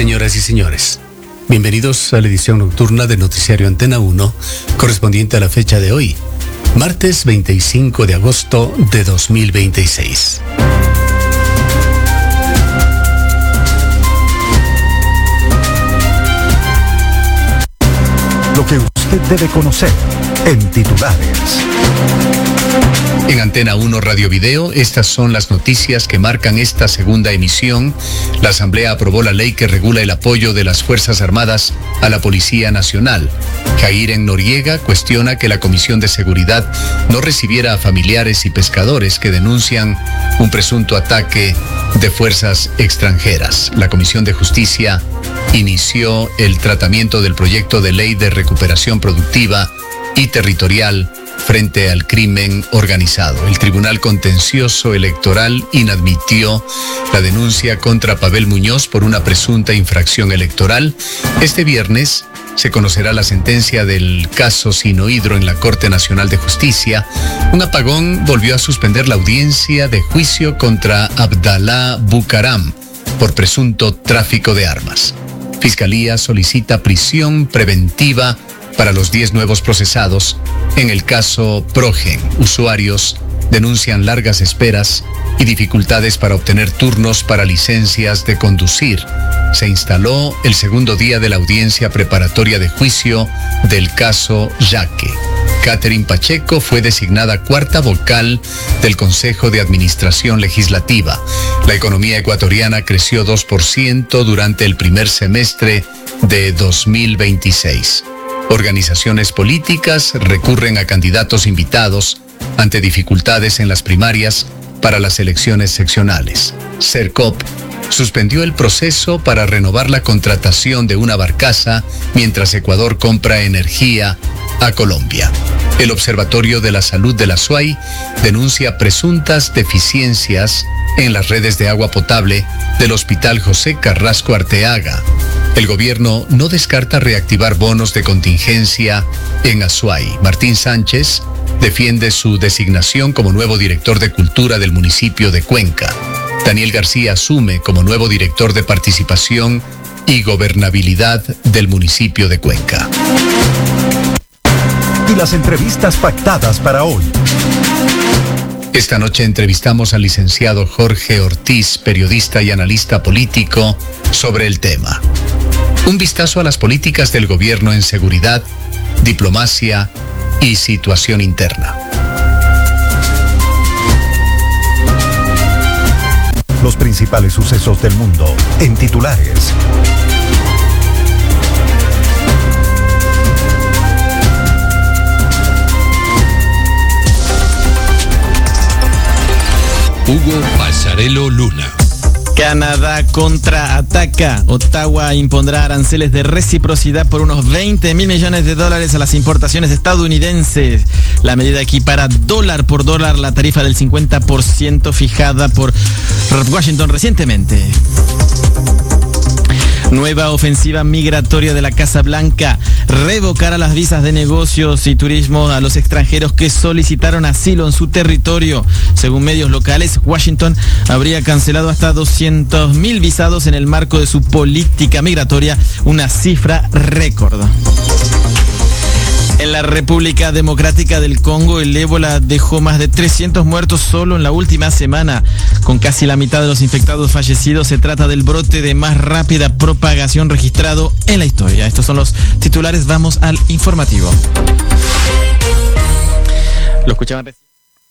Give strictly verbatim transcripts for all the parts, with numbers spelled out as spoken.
Señoras y señores, bienvenidos a la edición nocturna de Noticiario Antena uno, correspondiente a la fecha de hoy, martes veinticinco de agosto de dos mil veintiséis. Lo que usted debe conocer en titulares. En Antena uno Radio Video, estas son las noticias que marcan esta segunda emisión. La Asamblea aprobó la ley que regula el apoyo de las Fuerzas Armadas a la Policía Nacional. Jairen Noriega cuestiona que la Comisión de Seguridad no recibiera a familiares y pescadores que denuncian un presunto ataque de fuerzas extranjeras. La Comisión de Justicia inició el tratamiento del proyecto de ley de recuperación productiva y territorial frente al crimen organizado. El Tribunal Contencioso Electoral inadmitió la denuncia contra Pavel Muñoz por una presunta infracción electoral. Este viernes se conocerá la sentencia del caso Sinohidro en la Corte Nacional de Justicia. Un apagón volvió a suspender la audiencia de juicio contra Abdalá Bucaram por presunto tráfico de armas. Fiscalía solicita prisión preventiva para los diez nuevos procesados en el caso Progen. Usuarios denuncian largas esperas y dificultades para obtener turnos para licencias de conducir. Se instaló el segundo día de la audiencia preparatoria de juicio del caso Yaque. Catherine Pacheco fue designada cuarta vocal del Consejo de Administración Legislativa. La economía ecuatoriana creció dos por ciento durante el primer semestre de dos mil veintiséis. Organizaciones políticas recurren a candidatos invitados ante dificultades en las primarias para las elecciones seccionales. Sercop suspendió el proceso para renovar la contratación de una barcaza mientras Ecuador compra energía a Colombia. El Observatorio de la Salud de la SUAY denuncia presuntas deficiencias en las redes de agua potable del Hospital José Carrasco Arteaga. El gobierno no descarta reactivar bonos de contingencia en Azuay. Martín Sánchez defiende su designación como nuevo director de Cultura del municipio de Cuenca. Daniel García asume como nuevo director de Participación y Gobernabilidad del municipio de Cuenca. Y las entrevistas pactadas para hoy. Esta noche entrevistamos al licenciado Jorge Ortiz, periodista y analista político, sobre el tema. Un vistazo a las políticas del gobierno en seguridad, diplomacia y situación interna. Los principales sucesos del mundo en titulares. Hugo Pasarello Luna. Canadá contraataca. Ottawa impondrá aranceles de reciprocidad por unos veinte mil millones de dólares a las importaciones estadounidenses. La medida equipara dólar por dólar la tarifa del cincuenta por ciento fijada por Washington recientemente. Nueva ofensiva migratoria de la Casa Blanca. Revocará las visas de negocios y turismo a los extranjeros que solicitaron asilo en su territorio. Según medios locales, Washington habría cancelado hasta doscientos mil visados en el marco de su política migratoria, una cifra récord. En la República Democrática del Congo, el ébola dejó más de trescientos muertos solo en la última semana. Con casi la mitad de los infectados fallecidos, se trata del brote de más rápida propagación registrado en la historia. Estos son los titulares, vamos al informativo. Lo escuchaban recién.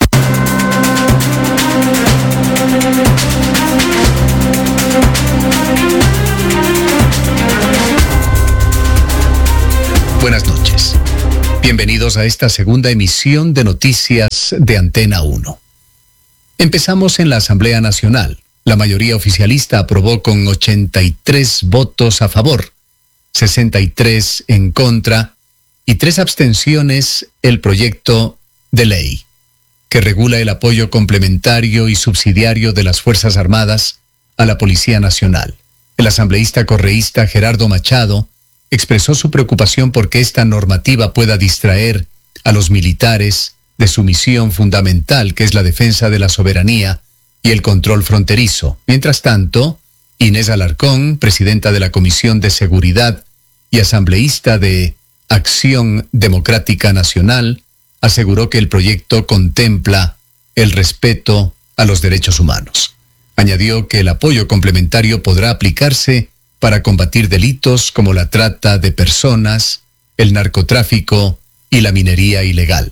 Buenas noches. Bienvenidos a esta segunda emisión de Noticias de Antena uno. Empezamos en la Asamblea Nacional. La mayoría oficialista aprobó con ochenta y tres votos a favor, sesenta y tres en contra y tres abstenciones el proyecto de ley que regula el apoyo complementario y subsidiario de las Fuerzas Armadas a la Policía Nacional. El asambleísta correísta Gerardo Machado expresó su preocupación por que esta normativa pueda distraer a los militares de su misión fundamental, que es la defensa de la soberanía y el control fronterizo. Mientras tanto, Inés Alarcón, presidenta de la Comisión de Seguridad y asambleísta de Acción Democrática Nacional, aseguró que el proyecto contempla el respeto a los derechos humanos. Añadió que el apoyo complementario podrá aplicarse para combatir delitos como la trata de personas, el narcotráfico y la minería ilegal.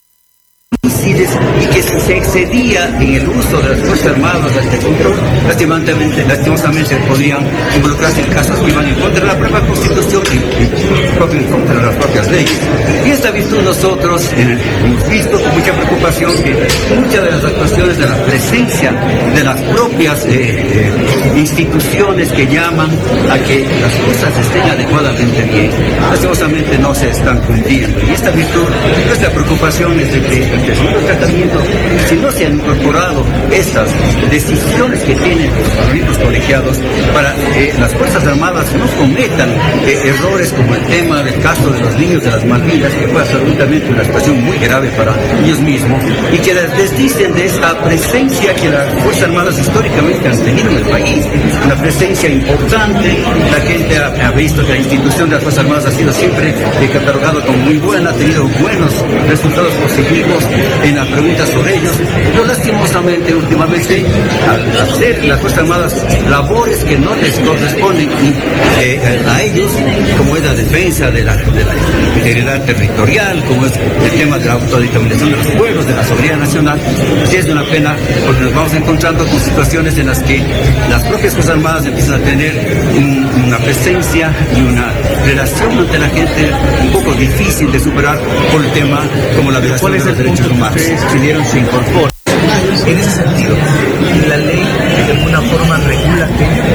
Y que si se excedía en el uso de las Fuerzas Armadas de este control, lastimosamente, lastimosamente podrían involucrarse en casos que iban en contra de la propia Constitución y en contra de las propias leyes. Y esta virtud nosotros eh, hemos visto con mucha preocupación que muchas de las actuaciones de la presencia de las propias eh, eh, instituciones que llaman a que las cosas estén adecuadamente bien, lastimosamente no se están cumpliendo. Y esta virtud, nuestra preocupación es de que el segundo tratamiento, si no se han incorporado estas decisiones que tienen los organismos colegiados para que las Fuerzas Armadas no cometan eh, errores como el tema del caso de los niños de las Malvinas, que fue absolutamente una situación muy grave para ellos mismos, y que les desdicen de esta presencia que las Fuerzas Armadas históricamente han tenido en el país, una presencia importante. La gente ha, ha visto que la institución de las Fuerzas Armadas ha sido siempre eh, catalogada como muy buena, ha tenido buenos resultados positivos en las preguntas sobre ellos, pero lastimosamente últimamente al hacer las Fuerzas Armadas labores que no les corresponden eh, a ellos, como es la defensa de la, de la integridad territorial, como es el tema de la autodeterminación de los pueblos, de la soberanía nacional, sí es una pena porque nos vamos encontrando con situaciones en las que las propias Fuerzas Armadas empiezan a tener un, una presencia y una relación ante la gente un poco difícil de superar por el tema como la violación de los derechos humanos. Pidieron se incorpora. En ese sentido, la ley de alguna forma regula.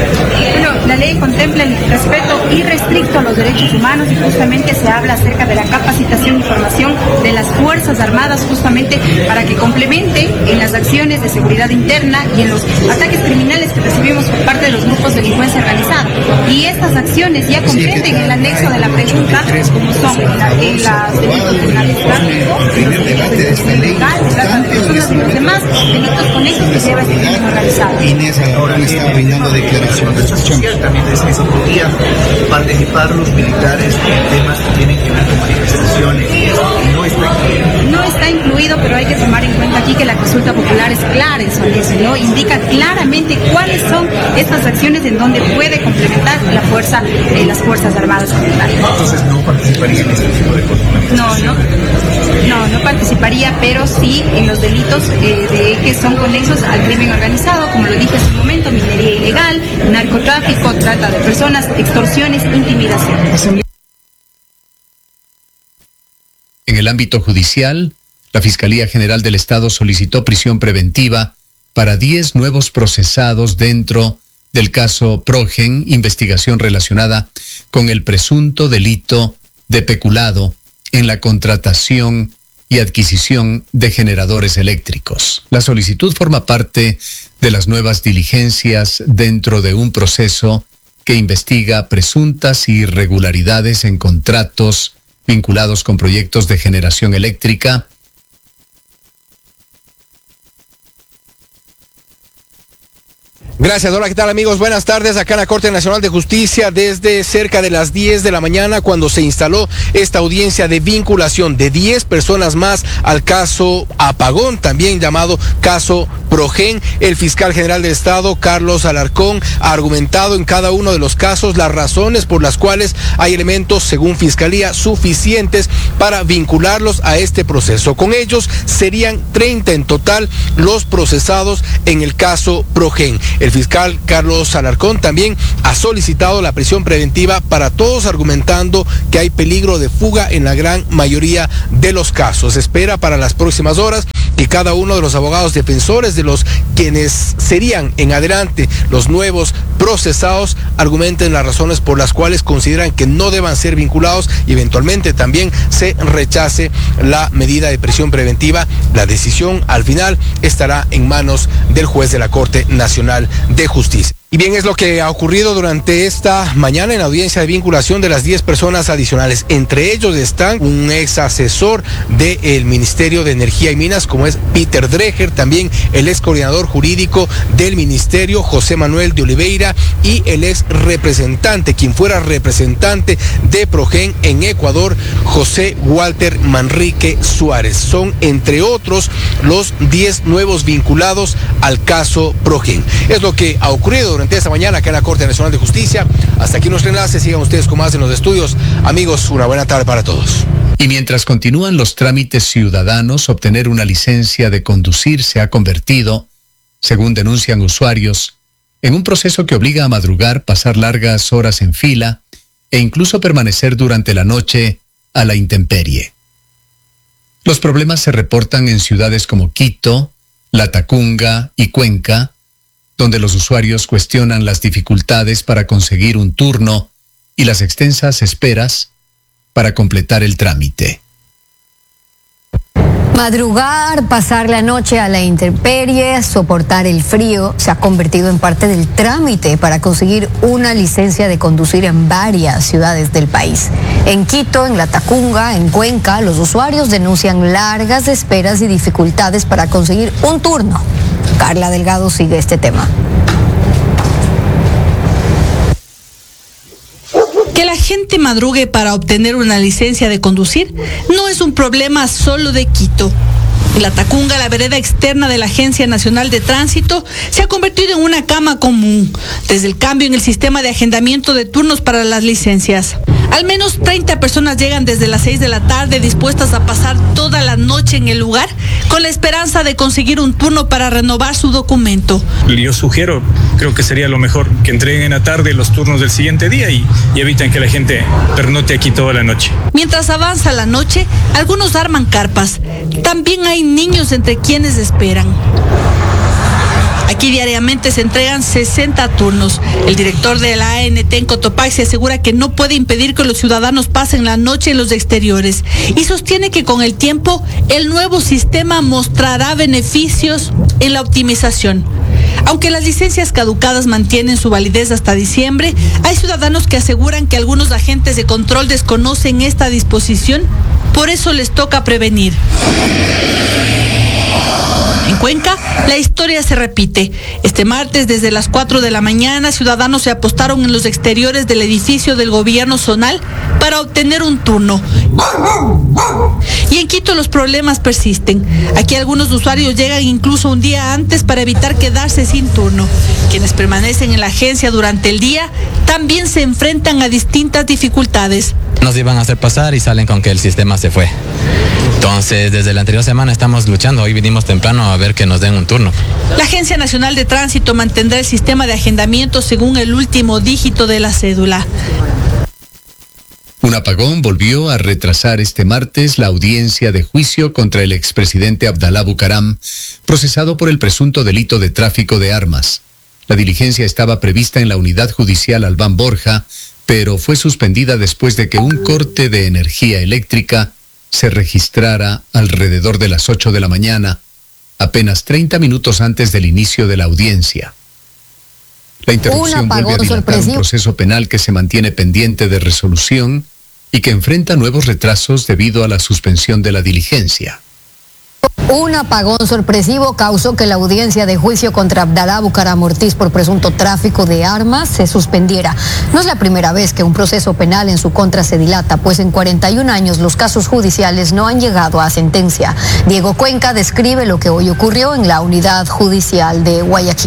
Bueno, la ley contempla el respeto irrestricto a los derechos humanos y justamente se habla acerca de la capacitación y formación de las Fuerzas Armadas justamente para que complementen en las acciones de seguridad interna y en los ataques criminales que recibimos por parte de los grupos de delincuencia organizada. Y estas acciones ya comprenden el anexo de la pregunta, como son la, en las delitos de narcotráfico, los delitos de ilegal, trata de personas y los demás delitos conexos que lleva este crimen organizado. Inés ahora está brindando declaraciones. También es que se podía participar los militares en temas que tienen que ver con manifestaciones. No está incluido. No está incluido, pero hay que tomar en cuenta aquí que la consulta popular es clara en sobre eso, ¿no? Indica claramente cuáles son estas acciones en donde puede complementar la fuerza, eh, las Fuerzas Armadas como tal. Entonces no participaría en este tipo de cosas. No, no. No, no participaría, pero sí en los delitos eh, de que son conexos al crimen organizado, como lo dije hace un momento, minería ilegal, narcotráfico, trata de personas, extorsiones, intimidación. En el ámbito judicial, la Fiscalía General del Estado solicitó prisión preventiva para diez nuevos procesados dentro del caso Progen, investigación relacionada con el presunto delito de peculado en la contratación y adquisición de generadores eléctricos. La solicitud forma parte de las nuevas diligencias dentro de un proceso que investiga presuntas irregularidades en contratos vinculados con proyectos de generación eléctrica, Gracias. Hola, ¿qué tal, amigos? Buenas tardes. Acá en la Corte Nacional de Justicia, desde cerca de las diez de la mañana, cuando se instaló esta audiencia de vinculación de diez personas más al caso Apagón, también llamado caso Progen. El fiscal general del Estado, Carlos Alarcón, ha argumentado en cada uno de los casos las razones por las cuales hay elementos, según Fiscalía, suficientes para vincularlos a este proceso. Con ellos serían treinta en total los procesados en el caso Progen. El fiscal Carlos Alarcón también ha solicitado la prisión preventiva para todos, argumentando que hay peligro de fuga en la gran mayoría de los casos. Se espera para las próximas horas que cada uno de los abogados defensores de los quienes serían en adelante los nuevos procesados argumenten las razones por las cuales consideran que no deban ser vinculados y eventualmente también se rechace la medida de prisión preventiva. La decisión al final estará en manos del juez de la Corte Nacional de Justicia. Y bien, es lo que ha ocurrido durante esta mañana en la audiencia de vinculación de las diez personas adicionales. Entre ellos están un ex asesor del Ministerio de Energía y Minas, como es Peter Dreger, también el ex coordinador jurídico del Ministerio, José Manuel de Oliveira, y el ex representante, quien fuera representante de Progen en Ecuador, José Walter Manrique Suárez. Son, entre otros, los diez nuevos vinculados al caso Progen. Es lo que ha ocurrido durante esta mañana acá en la Corte Nacional de Justicia. Hasta aquí nuestro enlace, sigan ustedes con más en los estudios. Amigos, una buena tarde para todos. Y mientras continúan los trámites ciudadanos, obtener una licencia de conducir se ha convertido, según denuncian usuarios, en un proceso que obliga a madrugar, pasar largas horas en fila e incluso permanecer durante la noche a la intemperie. Los problemas se reportan en ciudades como Quito, Latacunga y Cuenca, donde los usuarios cuestionan las dificultades para conseguir un turno y las extensas esperas para completar el trámite. Madrugar, pasar la noche a la intemperie, soportar el frío, se ha convertido en parte del trámite para conseguir una licencia de conducir en varias ciudades del país. En Quito, en Latacunga, en Cuenca, los usuarios denuncian largas esperas y dificultades para conseguir un turno. Carla Delgado sigue este tema. Que la gente madrugue para obtener una licencia de conducir no es un problema solo de Quito. En Latacunga, la vereda externa de la Agencia Nacional de Tránsito se ha convertido en una cama común, desde el cambio en el sistema de agendamiento de turnos para las licencias. Al menos treinta personas llegan desde las seis de la tarde dispuestas a pasar toda la noche en el lugar con la esperanza de conseguir un turno para renovar su documento. Yo sugiero, creo que sería lo mejor, que entreguen en la tarde los turnos del siguiente día y, y eviten que la gente pernote aquí toda la noche. Mientras avanza la noche, algunos arman carpas. También hay niños entre quienes esperan. Aquí diariamente se entregan sesenta turnos. El director de la A N T en Cotopaxi asegura que no puede impedir que los ciudadanos pasen la noche en los exteriores y sostiene que con el tiempo el nuevo sistema mostrará beneficios en la optimización. Aunque las licencias caducadas mantienen su validez hasta diciembre, hay ciudadanos que aseguran que algunos agentes de control desconocen esta disposición, por eso les toca prevenir. En Cuenca, la historia se repite. Este martes, desde las cuatro de la mañana, ciudadanos se apostaron en los exteriores del edificio del gobierno zonal para obtener un turno. Y en Quito los problemas persisten. Aquí algunos usuarios llegan incluso un día antes para evitar quedarse sin turno. Quienes permanecen en la agencia durante el día también se enfrentan a distintas dificultades. Nos iban a hacer pasar y salen con que el sistema se fue. Entonces, desde la anterior semana estamos luchando. Hoy vinimos temprano a ver que nos den un turno. La Agencia Nacional de Tránsito mantendrá el sistema de agendamiento según el último dígito de la cédula. Un apagón volvió a retrasar este martes la audiencia de juicio contra el expresidente Abdalá Bucaram, procesado por el presunto delito de tráfico de armas. La diligencia estaba prevista en la unidad judicial Albán Borja, pero fue suspendida después de que un corte de energía eléctrica se registrara alrededor de las ocho de la mañana, apenas treinta minutos antes del inicio de la audiencia. La interrupción vuelve a dilatar un proceso penal que se mantiene pendiente de resolución y que enfrenta nuevos retrasos debido a la suspensión de la diligencia. Un apagón sorpresivo causó que la audiencia de juicio contra Abdalá Bucaram Ortiz por presunto tráfico de armas se suspendiera. No es la primera vez que un proceso penal en su contra se dilata, pues en cuarenta y un años los casos judiciales no han llegado a sentencia. Diego Cuenca describe lo que hoy ocurrió en la unidad judicial de Guayaquil.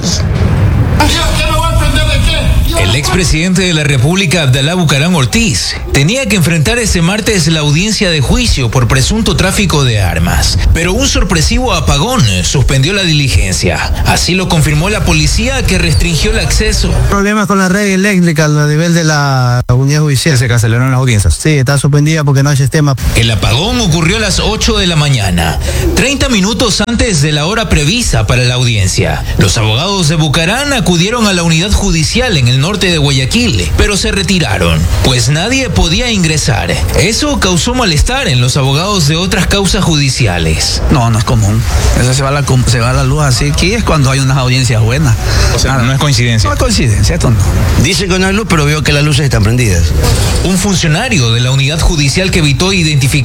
El expresidente de la República, Abdalá Bucaram Ortiz, tenía que enfrentar ese martes la audiencia de juicio por presunto tráfico de armas, pero un sorpresivo apagón suspendió la diligencia. Así lo confirmó la policía, que restringió el acceso. Problemas con la red eléctrica a nivel de la unidad judicial. Se cancelaron las audiencias. Sí, está suspendida porque no hay sistema. El apagón ocurrió a las ocho de la mañana, treinta minutos antes de la hora prevista para la audiencia. Los abogados de Bucaram acudieron a la unidad judicial en el norte de Guayaquil, pero se retiraron, pues nadie podía ingresar. Eso causó malestar en los abogados de otras causas judiciales. No, no es común. Eso se va a la, se va a la luz así. Aquí es cuando hay unas audiencias buenas. O sea, no es coincidencia. No es coincidencia, esto no. Dice que no hay luz, pero veo que las luces están prendidas. Un funcionario de la unidad judicial que evitó identificar